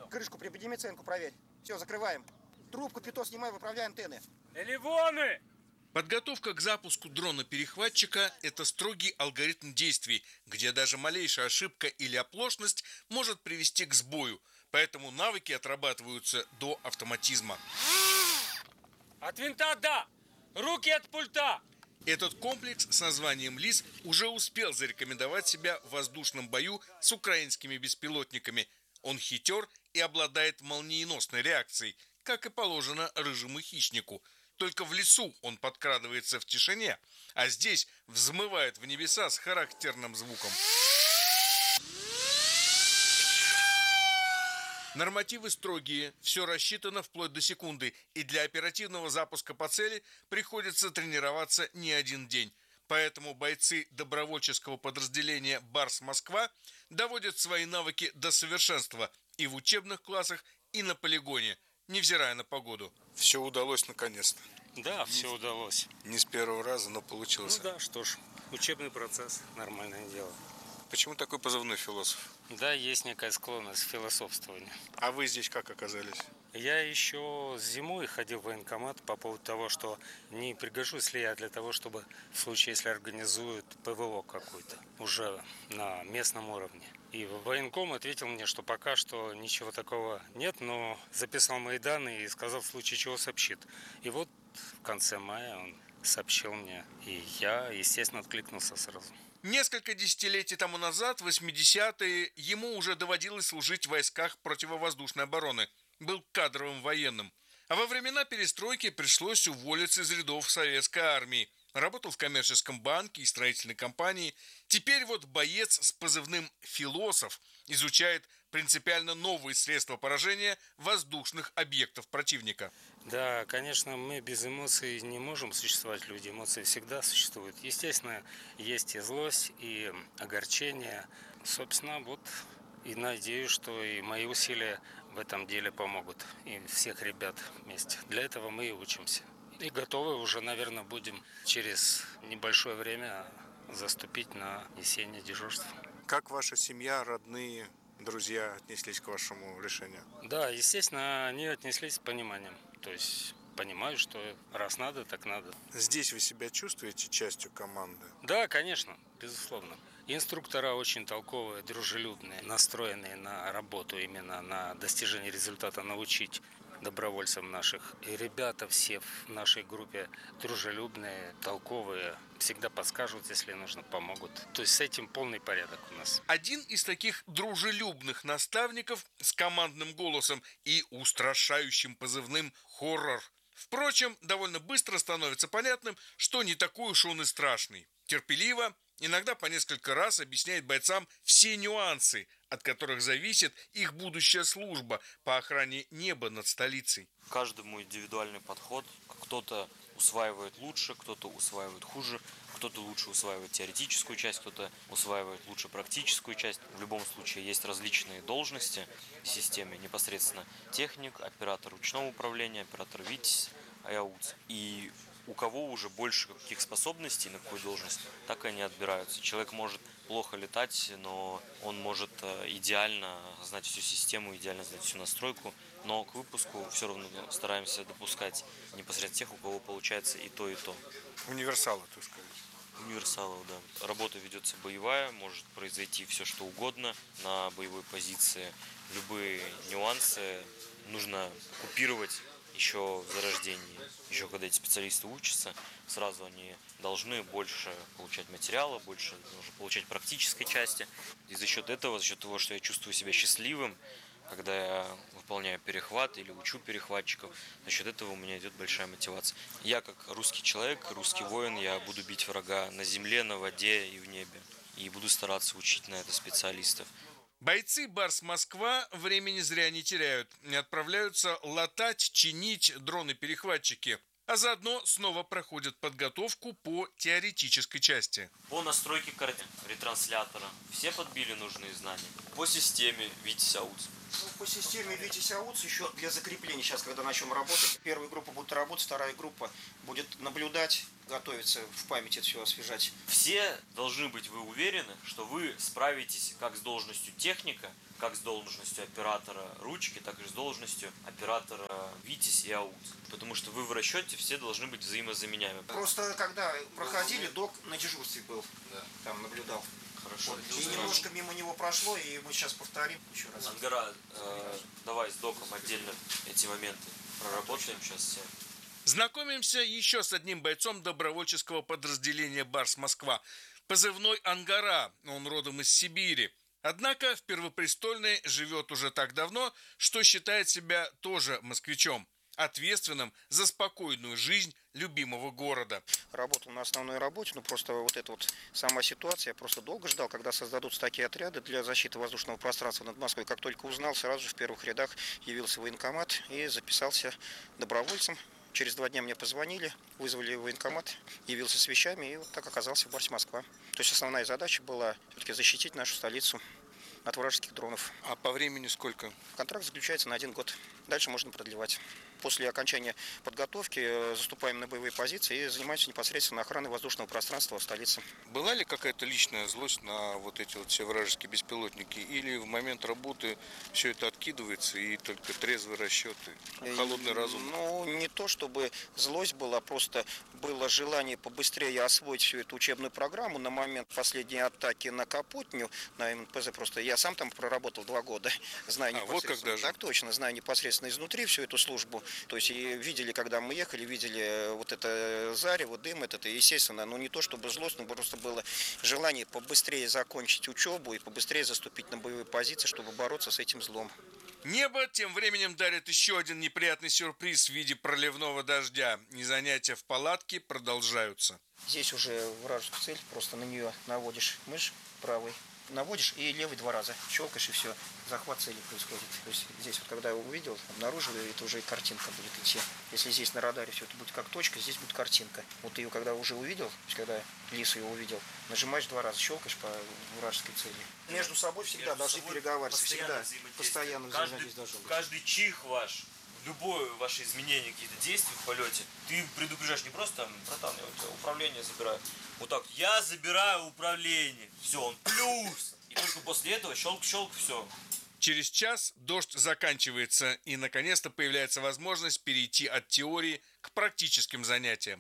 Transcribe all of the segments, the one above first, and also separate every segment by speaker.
Speaker 1: Крышку приподними, ценку проверь. Все, закрываем. Трубку, пито снимай, выправляй антенны.
Speaker 2: Элевоны!
Speaker 3: Подготовка к запуску дрона-перехватчика – это строгий алгоритм действий, где даже малейшая ошибка или оплошность может привести к сбою. Поэтому навыки отрабатываются до автоматизма.
Speaker 2: От винта да! Руки от пульта!
Speaker 3: Этот комплекс с названием «ЛИС» уже успел зарекомендовать себя в воздушном бою с украинскими беспилотниками. Он хитер и обладает молниеносной реакцией, как и положено рыжему хищнику. Только в лесу он подкрадывается в тишине, а здесь взмывает в небеса с характерным звуком. Нормативы строгие, все рассчитано вплоть до секунды, и для оперативного запуска по цели приходится тренироваться не один день. Поэтому бойцы добровольческого подразделения «Барс Москва» доводят свои навыки до совершенства и в учебных классах, и на полигоне, невзирая на погоду.
Speaker 4: Все удалось наконец-то.
Speaker 2: Да, все удалось.
Speaker 4: Не с первого раза, но получилось.
Speaker 2: Ну да, что ж, учебный процесс, нормальное дело.
Speaker 4: Почему такой позывной «Философ»?
Speaker 2: Да, есть некая склонность к философствованию.
Speaker 4: А вы здесь как оказались?
Speaker 2: Я еще зимой ходил в военкомат по поводу того, что не пригожусь ли я для того, чтобы в случае, если организуют ПВО какой-то уже на местном уровне. И военком ответил мне, что пока что ничего такого нет, но записал мои данные и сказал, в случае чего сообщит. И вот в конце мая он сообщил мне, и я, естественно, откликнулся сразу.
Speaker 3: Несколько десятилетий тому назад, в 80-е, ему уже доводилось служить в войсках противовоздушной обороны. Был кадровым военным. А во времена перестройки пришлось уволиться из рядов советской армии. Работал в коммерческом банке и строительной компании. Теперь вот боец с позывным «Философ» изучает принципиально новые средства поражения воздушных объектов противника.
Speaker 2: Да, конечно, мы без эмоций не можем существовать, люди. Эмоции всегда существуют. Естественно, есть и злость, и огорчение. Собственно, вот и надеюсь, что и мои усилия в этом деле помогут. И всех ребят вместе. Для этого мы и учимся. И готовы уже, наверное, будем через небольшое время заступить на несение дежурства.
Speaker 4: Как ваша семья, родные, друзья отнеслись к вашему решению?
Speaker 2: Да, естественно, они отнеслись с пониманием. То есть понимают, что раз надо, так надо.
Speaker 4: Здесь вы себя чувствуете частью команды?
Speaker 2: Да, конечно, безусловно. Инструктора очень толковые, дружелюбные, настроенные на работу, именно на достижение результата, научить добровольцев наших. И ребята все в нашей группе дружелюбные, толковые, всегда подскажут, если нужно, помогут. То есть с этим полный порядок у нас.
Speaker 3: Один из таких дружелюбных наставников с командным голосом и устрашающим позывным «Хоррор». Впрочем, довольно быстро становится понятным, что не такой уж он и страшный. Терпеливо, иногда по несколько раз объясняет бойцам все нюансы, от которых зависит их будущая служба по охране неба над столицей.
Speaker 5: Каждому индивидуальный подход. Кто-то усваивает лучше, кто-то усваивает хуже, кто-то лучше усваивает теоретическую часть, кто-то усваивает лучше практическую часть. В любом случае есть различные должности в системе, непосредственно техник, оператор ручного управления, оператор ВИТИС, АЯУЦ. И у кого уже больше каких способностей на какую должность, так и они отбираются. Человек может плохо летать, но он может идеально знать всю систему, идеально знать всю настройку, но к выпуску все равно стараемся допускать непосредственно тех, у кого получается и то, и то.
Speaker 4: Универсалы, так сказать.
Speaker 5: Универсалов, да. Работа ведется боевая, может произойти все, что угодно на боевой позиции. Любые нюансы нужно купировать еще в зарождении. Еще когда эти специалисты учатся, сразу они должны больше получать материала, больше получать практической части. И за счет этого, за счет того, что я чувствую себя счастливым, когда я выполняю перехват или учу перехватчиков, за счет этого у меня идет большая мотивация. Я как русский человек, русский воин, я буду бить врага на земле, на воде и в небе. И буду стараться учить на это специалистов.
Speaker 3: Бойцы «Барс Москва» времени зря не теряют и отправляются латать, чинить дроны-перехватчики, а заодно снова проходят подготовку по теоретической части.
Speaker 5: По настройке ретранслятора все подбили нужные знания. По системе ВИТИС АУЦ
Speaker 1: По системе Витязь АУЦ еще для закрепления сейчас, когда начнем работать, первая группа будет работать, вторая группа будет наблюдать, готовиться в памяти это все освежать.
Speaker 5: Все должны быть вы уверены, что вы справитесь как с должностью техника, как с должностью оператора ручки, так и с должностью оператора Витязь и АУЦ. Потому что вы в расчете все должны быть взаимозаменяемы.
Speaker 1: Просто когда проходили, док на дежурстве был, там наблюдал.
Speaker 5: Хорошо.
Speaker 1: Вот. И немножко мимо него прошло, и мы сейчас повторим еще раз.
Speaker 5: Ангара, давай с доком отдельно эти моменты проработаем сейчас все.
Speaker 3: Знакомимся еще с одним бойцом добровольческого подразделения «Барс Москва». Позывной «Ангара», он родом из Сибири. Однако в Первопрестольной живет уже так давно, что считает себя тоже москвичом, ответственным за спокойную жизнь любимого города.
Speaker 1: Работал на основной работе, но просто вот эта вот сама ситуация, я просто долго ждал, когда создадутся такие отряды для защиты воздушного пространства над Москвой. Как только узнал, сразу же в первых рядах явился в военкомат и записался добровольцем. Через 2 дня мне позвонили, вызвали в военкомат, явился с вещами и вот так оказался в Барсе Москва. То есть основная задача была все-таки защитить нашу столицу от вражеских дронов.
Speaker 4: А по времени сколько?
Speaker 1: Контракт заключается на 1 год. Дальше можно продлевать. После окончания подготовки заступаем на боевые позиции и занимаемся непосредственно охраной воздушного пространства в столице.
Speaker 4: Была ли какая-то личная злость на вот эти вот все вражеские беспилотники? Или в момент работы все это откидывается и только трезвый расчет и холодный разум?
Speaker 1: Ну, не то чтобы злость была, просто было желание побыстрее освоить всю эту учебную программу. На момент последней атаки на Капотню, на МНПЗ, просто я сам там проработал 2 года. Знаю
Speaker 4: вот как даже.
Speaker 1: Так точно, знаю непосредственно изнутри всю эту службу. То есть и видели, когда мы ехали, видели вот это зарево, дым этот, и естественно, ну не то чтобы злость, но просто было желание побыстрее закончить учебу и побыстрее заступить на боевые позиции, чтобы бороться с этим злом.
Speaker 3: Небо тем временем дарит еще один неприятный сюрприз в виде проливного дождя. И занятия в палатке продолжаются.
Speaker 1: Здесь уже вражеская цель, просто на нее наводишь мышь правой, наводишь и левый 2 раза щелкаешь, и все, захват цели происходит. То есть здесь вот когда я увидел, обнаружил, это уже картинка будет идти. Если здесь на радаре все это будет как точка, здесь будет картинка. Вот ты ее когда уже увидел, то есть когда лис ее увидел, нажимаешь 2 раза, щелкаешь по вражеской цели. Между собой всегда должны переговариваться, всегда постоянно взаимодействие должно быть.
Speaker 5: Каждый чих ваш, любое ваше изменение, какие-то действия в полете, ты предупреждаешь не просто там, братан, я у тебя управление забираю. Вот так, я забираю управление. Все, он плюс. И только после этого щелк-щелк, все.
Speaker 3: Через час дождь заканчивается, и наконец-то появляется возможность перейти от теории к практическим занятиям.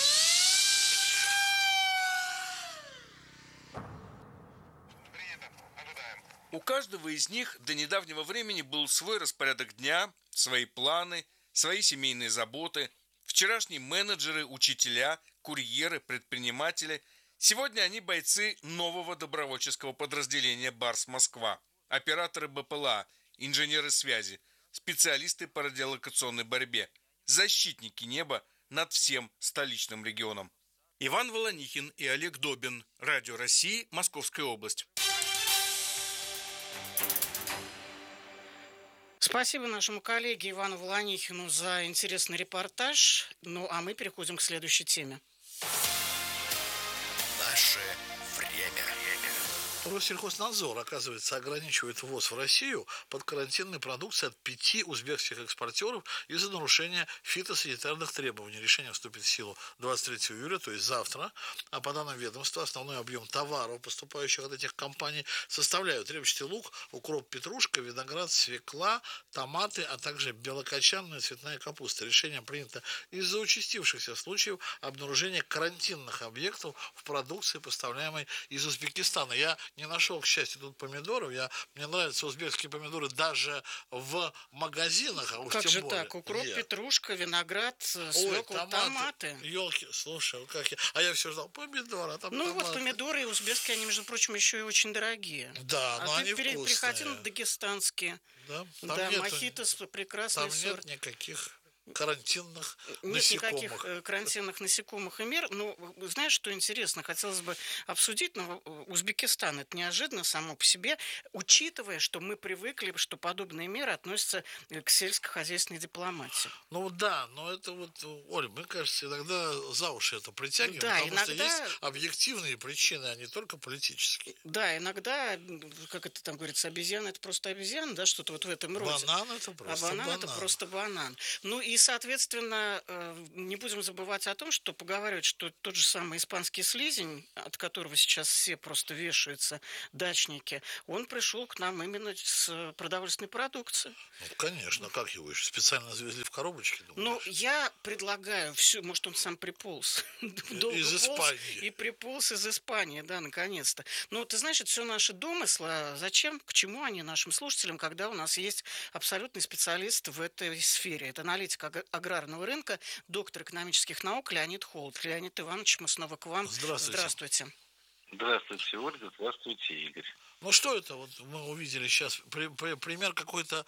Speaker 3: У каждого из них до недавнего времени был свой распорядок дня, свои планы, свои семейные заботы. Вчерашние менеджеры, учителя, курьеры, предприниматели. Сегодня они бойцы нового добровольческого подразделения «Барс Москва». Операторы БПЛА, инженеры связи, специалисты по радиолокационной борьбе, защитники неба над всем столичным регионом. Иван Волонихин и Олег Добин. Радио России, Московская область.
Speaker 6: Спасибо нашему коллеге Ивану Волонихину за интересный репортаж. Ну, а мы переходим к следующей теме.
Speaker 7: Наше время.
Speaker 8: Россельхознадзор, оказывается, ограничивает ввоз в Россию подкарантинной продукции от 5 узбекских экспортеров из-за нарушения фитосанитарных требований. Решение вступит в силу 23 июля, то есть завтра. А по данным ведомства, основной объем товаров, поступающих от этих компаний, составляют репчатый лук, укроп, петрушка, виноград, свекла, томаты, а также белокочанная цветная капуста. Решение принято из-за участившихся случаев обнаружения карантинных объектов в продукции, поставляемой из Узбекистана. Я не нашел, к счастью, тут помидоров. Мне нравятся узбекские помидоры даже в магазинах, а уж
Speaker 6: Как
Speaker 8: тем
Speaker 6: же
Speaker 8: более.
Speaker 6: так? Укроп,
Speaker 8: Где?
Speaker 6: петрушка, виноград, свекла, томаты.
Speaker 8: Елки, слушай, а я все ждал помидоры, а там
Speaker 6: Ну
Speaker 8: томаты.
Speaker 6: вот помидоры и узбекские, они, между прочим, еще и очень дорогие.
Speaker 8: Да, но они
Speaker 6: ты
Speaker 8: вкусные.
Speaker 6: приходи на дагестанские.
Speaker 8: Да,
Speaker 6: Да, мохитос прекрасный
Speaker 8: там
Speaker 6: сорт.
Speaker 8: нет никаких карантинных
Speaker 6: Нет никаких
Speaker 8: насекомых.
Speaker 6: карантинных насекомых и мер. Но знаешь, что интересно? Хотелось бы обсудить, но Узбекистан это неожиданно само по себе, учитывая, что мы привыкли, что подобные меры относятся к сельскохозяйственной дипломатии.
Speaker 8: Ну да, но это вот, Оль, мне кажется, иногда за уши это притягиваем,
Speaker 6: Да,
Speaker 8: потому что
Speaker 6: иногда-
Speaker 8: есть объективные причины, а не только политические.
Speaker 6: Да, иногда, как это там говорится, обезьяна это просто обезьяна, да, что-то вот в этом роде.
Speaker 8: Банан это
Speaker 6: А
Speaker 8: просто
Speaker 6: банан это
Speaker 8: банан.
Speaker 6: просто банан. Ну и, соответственно, не будем забывать о том, что поговаривают, что тот же самый испанский слизень, от которого сейчас все просто вешаются, дачники, он пришел к нам именно с продовольственной продукцией.
Speaker 8: Ну, конечно, как его еще специально завезли в коробочке,
Speaker 6: Ну,
Speaker 8: думаешь?
Speaker 6: я предлагаю все, может, он сам приполз. Долго
Speaker 8: Из
Speaker 6: полз
Speaker 8: Испании.
Speaker 6: И приполз из Испании, да, наконец-то. Ну, ты знаешь, это все наши домыслы. А зачем, к чему они нашим слушателям, когда у нас есть абсолютный специалист в этой сфере? Это аналитик аграрного рынка, доктор экономических наук Леонид Холод. Леонид Иванович, мы снова к вам.
Speaker 8: Здравствуйте.
Speaker 6: Здравствуйте.
Speaker 9: Здравствуйте, Ольга. Здравствуйте, Игорь.
Speaker 8: Ну что это вот мы увидели сейчас пример какой-то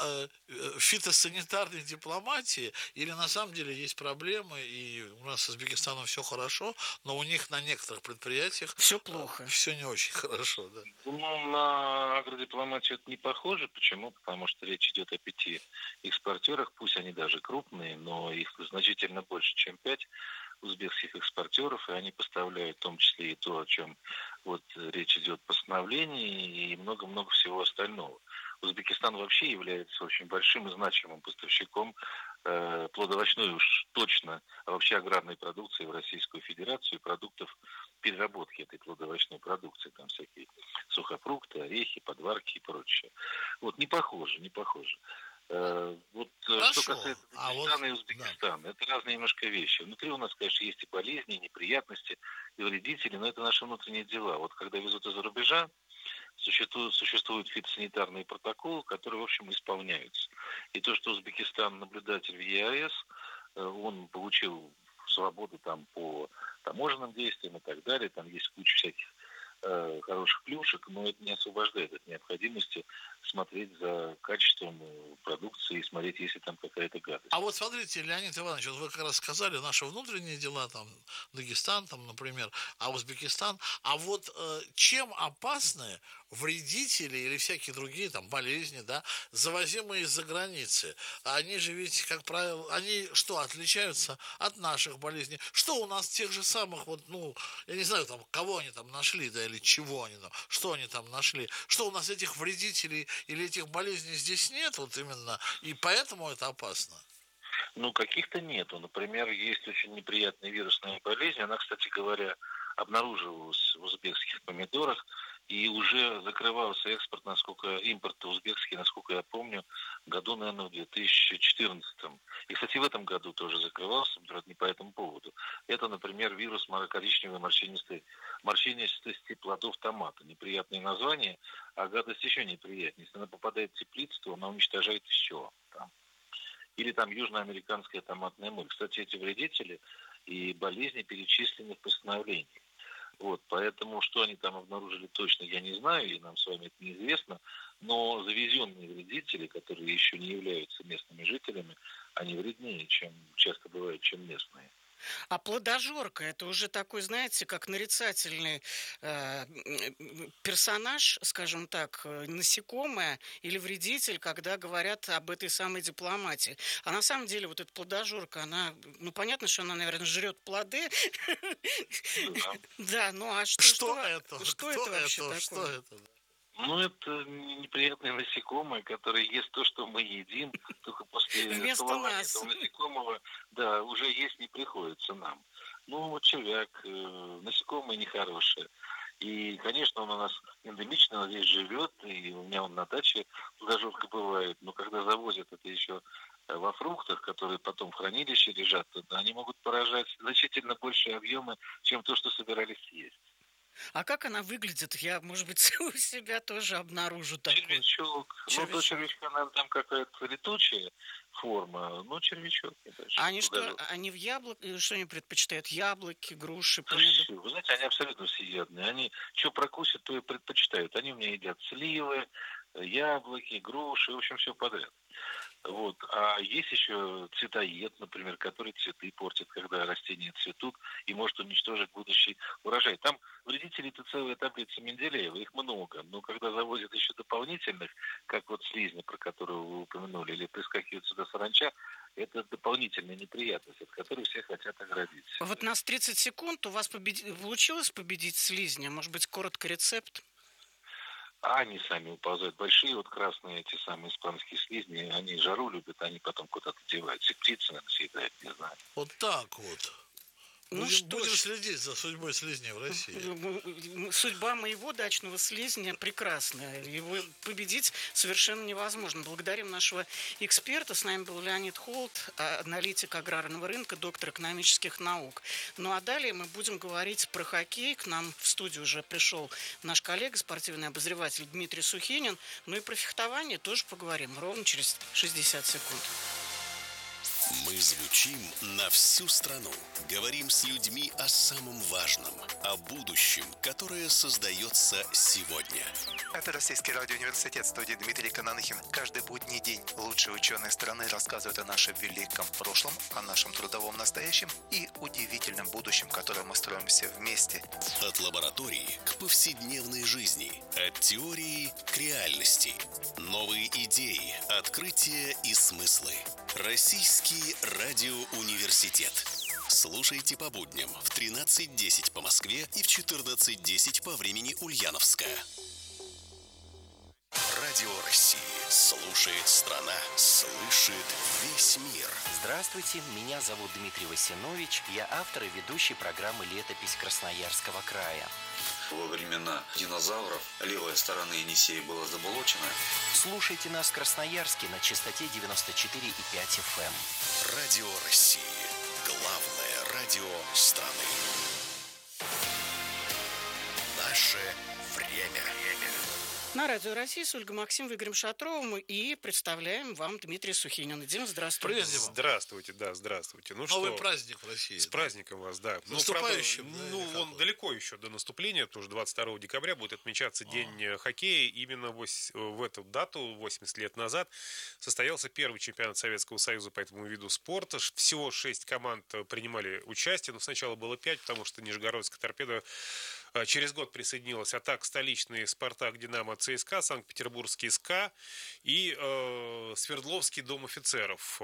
Speaker 8: фитосанитарной дипломатии, или на самом деле есть проблемы, и у нас с Узбекистаном все хорошо, но у них на некоторых предприятиях
Speaker 6: Все плохо.
Speaker 8: все не очень хорошо, да.
Speaker 9: Ну, на агродипломатию это не похоже. Почему? Потому что речь идет о 5 экспортерах, пусть они даже крупные, но их значительно больше, чем 5 узбекских экспортеров, и они поставляют в том числе и то, о чем вот речь идет в постановлении, и много-много всего остального. Узбекистан вообще является очень большим и значимым поставщиком плодовочной уж точно, а вообще аграрной продукции в Российскую Федерацию и продуктов переработки этой плодовочной продукции, там всякие сухофрукты, орехи, подварки и прочее. Вот не похоже, не похоже. Вот
Speaker 8: Хорошо.
Speaker 9: что касается Узбекистана и Узбекистана, это разные немножко вещи. Внутри у нас, конечно, есть и болезни, и неприятности, и вредители, но это наши внутренние дела. Вот когда везут из-за рубежа, существуют фитосанитарные протоколы, которые, в общем, исполняются. И то, что Узбекистан наблюдатель в ЕАЭС, он получил свободу там по таможенным действиям и так далее, там есть куча всяких хороших плюшек, но это не освобождает от необходимости смотреть за качеством продукции и смотреть, если там какая-то гадость.
Speaker 8: А вот смотрите, Леонид Иванович, вот вы как раз сказали, наши внутренние дела, там, Дагестан, там, например, а Узбекистан, а вот чем опасны вредители или всякие другие, там, болезни, да, завозимые из-за границы? Они же ведь, как правило, они что, отличаются от наших болезней? Что у нас тех же самых, вот, ну, я не знаю, там, кого они там нашли, да, или чего они там, что они там нашли? Что у нас этих вредителей или этих болезней здесь нет, вот именно, и поэтому это опасно?
Speaker 9: Ну, каких-то нету. Например, есть очень неприятная вирусная болезнь. Она, кстати говоря, обнаруживалась в узбекских помидорах, и уже закрывался экспорт, импорт узбекский, насколько я помню, году, наверное, в 2014. И, кстати, в этом году тоже закрывался, не по этому поводу. Это, например, вирус коричневой морщинистости плодов томата. Неприятное название, а гадость еще неприятнее. Если она попадает в теплицу, то она уничтожает все там. Или там южноамериканская томатная моль. Кстати, эти вредители и болезни перечислены в постановлении. Вот, поэтому, что они там обнаружили точно, я не знаю, и нам с вами это неизвестно, но завезенные вредители, которые еще не являются местными жителями, они вреднее, чем часто бывает, чем местные.
Speaker 6: А плодожорка это уже такой, знаете, как нарицательный персонаж, скажем так, насекомое или вредитель, когда говорят об этой самой дипломатии. А на самом деле вот эта плодожорка, она, ну понятно, что она, наверное, жрет плоды. Да, ну а что
Speaker 8: это?
Speaker 6: Что это вообще такое?
Speaker 8: Что это?
Speaker 9: Ну, это неприятное насекомое, которое ест то, что мы едим, только после
Speaker 6: Вместо
Speaker 9: голования
Speaker 6: нас.
Speaker 9: этого насекомого, да, уже есть не приходится нам. Ну, вот червяк, насекомое нехорошее. И, конечно, он у нас эндемично, он здесь живет, и у меня он на даче плодожорка бывает, но когда завозят это еще во фруктах, которые потом в хранилище лежат, то они могут поражать значительно большие объемы, чем то, что собирались съесть.
Speaker 6: А как она выглядит? Я, может быть, у себя тоже обнаружу такую.
Speaker 9: Червячок. Ну, до червячка, наверное, там какая-то летучая форма, но червячок.
Speaker 6: А они что, они в яблоке, что они предпочитают? Яблоки, груши, помидоры?
Speaker 9: Вы знаете, они абсолютно всеядные. Они что прокусят, то и предпочитают. Они у меня едят сливы, яблоки, груши, в общем, все подряд. Вот. А есть еще цветоед, например, который цветы портит, когда растения цветут и может уничтожить будущий урожай. Там вредителей это целая таблица Менделеева, их много. Но когда завозят еще дополнительных, как вот слизни, про которую вы упомянули, или прискакивает сюда саранча, это дополнительная неприятность, от которой все хотят оградить.
Speaker 6: Вот у нас 30 секунд. У вас получилось победить слизня? Может быть, коротко рецепт?
Speaker 9: А они сами уползают. Большие вот красные эти самые испанские слизни, они жару любят, они потом куда-то деваются. И птицы, наверное, съедают, не знаю.
Speaker 8: Вот так вот. Будем следить за судьбой слизней в России.
Speaker 6: Судьба моего дачного слизня прекрасная. Его победить совершенно невозможно. Благодарим нашего эксперта. С нами был Леонид Холод, аналитик аграрного рынка, доктор экономических наук. Ну а далее мы будем говорить про хоккей. К нам в студию уже пришел наш коллега, спортивный обозреватель Дмитрий Сухинин. Ну и про фехтование тоже поговорим ровно через 60 секунд.
Speaker 7: Мы звучим на всю страну. Говорим с людьми о самом важном, о будущем, которое создается сегодня.
Speaker 10: Это Российский радиоуниверситет, студии Дмитрий Кананыхин. Каждый будний день лучшие ученые страны рассказывают о нашем великом прошлом, о нашем трудовом настоящем и удивительном будущем, которое мы строим все вместе.
Speaker 7: От лаборатории к повседневной жизни, от теории к реальности. Новые идеи, открытия и смыслы. Российский радиоуниверситет. Слушайте по будням в 13:10 по Москве и в 14:10 по времени Ульяновская. Радио России. Слушает страна. Слышит весь мир.
Speaker 11: Здравствуйте, меня зовут Дмитрий Васинович. Я автор и ведущий программы «Летопись Красноярского края».
Speaker 12: Во времена динозавров левая сторона Енисея была заболочена.
Speaker 11: Слушайте нас в Красноярске на частоте 94,5 FM.
Speaker 7: Радио России. Главное радио страны. Наше время.
Speaker 6: На Радио России с Ольгой Максимовой, Игорем Шатровым и представляем вам Дмитрия Сухинина. Дима, здравствуйте.
Speaker 8: Привет, Дима.
Speaker 13: Здравствуйте, да, здравствуйте. Ну
Speaker 8: Новый
Speaker 13: что,
Speaker 8: праздник в России.
Speaker 13: С праздником вас, да.
Speaker 8: Наступающим.
Speaker 13: Он далеко еще до наступления, потому что 22 декабря будет отмечаться День хоккея. Именно в эту дату, 80 лет назад, состоялся первый чемпионат Советского Союза по этому виду спорта. Всего 6 команд принимали участие. Но сначала было 5, потому что Нижегородская торпеда через год присоединилась, а так столичные «Спартак», «Динамо», ЦСКА, Санкт-Петербургский СКА и Свердловский дом офицеров.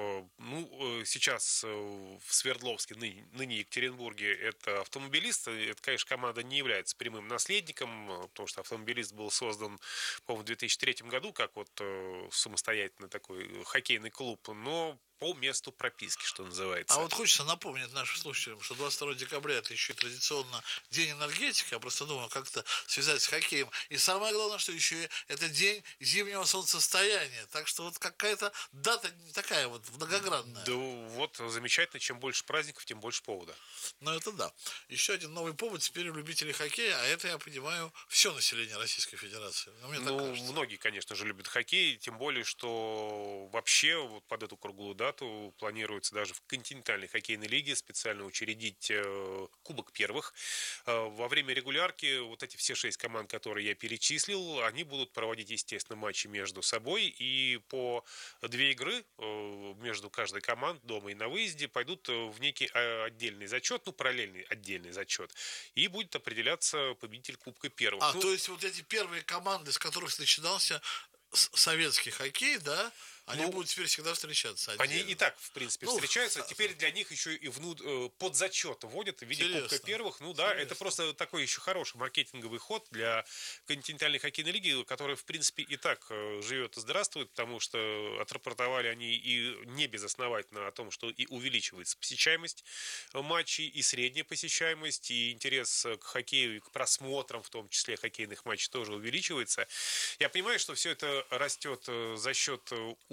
Speaker 13: Сейчас в Свердловске, ныне Екатеринбурге, это автомобилист. Это, конечно, команда не является прямым наследником, потому что автомобилист был создан, по-моему, в 2003 году, как вот самостоятельный такой хоккейный клуб, но по месту прописки, что называется.
Speaker 8: А вот хочется напомнить нашим слушателям, что 22 декабря это еще и традиционно День энергетики. Я просто думаю, как-то связать с хоккеем. И самое главное, что еще и это день зимнего солнцестояния. Так что вот какая-то дата такая вот многогранная.
Speaker 13: Да вот замечательно, чем больше праздников, тем больше повода.
Speaker 8: Ну это да. Еще один новый повод теперь у любителей хоккея, а это, я понимаю, все население Российской Федерации.
Speaker 13: Многие, конечно же, любят хоккей, тем более, что вообще вот под эту круглую дату планируется даже в континентальной хоккейной лиге специально учредить Кубок первых. Во время регулярки вот эти все 6 команд, которые я перечислил, они будут проводить, естественно, матчи между собой, и по 2 игры между каждой командой дома и на выезде пойдут в некий отдельный зачет, параллельный отдельный зачет, и будет определяться победитель Кубка первых.
Speaker 8: То есть вот эти первые команды, с которых начинался советский хоккей, да, они будут теперь всегда встречаться отдельно.
Speaker 13: Они и так, в принципе, встречаются. Теперь для них еще и под зачет вводят в виде Кубка первых. Это просто такой еще хороший маркетинговый ход для континентальной хоккейной лиги, которая, в принципе, и так живет и здравствует, потому что отрапортовали они и не безосновательно о том, что и увеличивается посещаемость матчей, и средняя посещаемость, и интерес к хоккею, и к просмотрам, в том числе хоккейных матчей, тоже увеличивается. Я понимаю, что все это растет за счет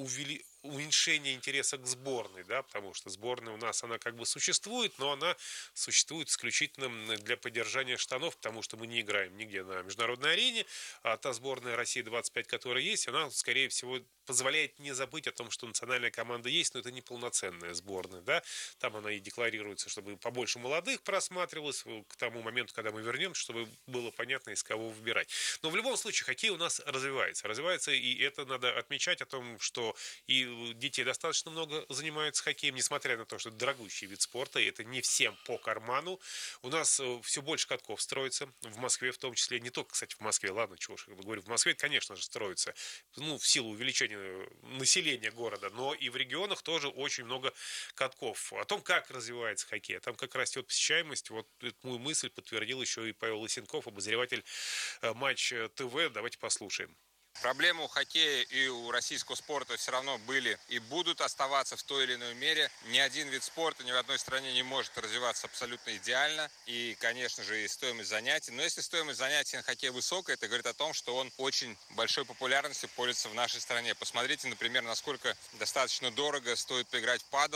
Speaker 13: уменьшение интереса к сборной, да, потому что сборная у нас, она как бы существует, но она существует исключительно для поддержания штанов, потому что мы не играем нигде на международной арене, а та сборная России 25, которая есть, она, скорее всего, позволяет не забыть о том, что национальная команда есть, но это не полноценная сборная, да, там она и декларируется, чтобы побольше молодых просматривалось к тому моменту, когда мы вернемся, чтобы было понятно, из кого выбирать. Но в любом случае хоккей у нас развивается, и это надо отмечать о том, что и детей достаточно много занимаются хоккеем, несмотря на то, что это дорогущий вид спорта, и это не всем по карману. У нас все больше катков строится, в Москве в том числе, не только, кстати, в Москве, ладно, чего уж я говорю, в Москве, конечно же, строится, в силу увеличения населения города, но и в регионах тоже очень много катков. О том, как развивается хоккей, о том, как растет посещаемость, вот эту мою мысль подтвердил еще и Павел Лысенков, обозреватель Матч ТВ. Давайте послушаем.
Speaker 14: Проблемы у хоккея и у российского спорта все равно были и будут оставаться в той или иной мере. Ни один вид спорта ни в одной стране не может развиваться абсолютно идеально. И, конечно же, и стоимость занятий. Но если стоимость занятий на хоккее высокая, это говорит о том, что он очень большой популярностью пользуется в нашей стране. Посмотрите, например, насколько достаточно дорого стоит поиграть в падл.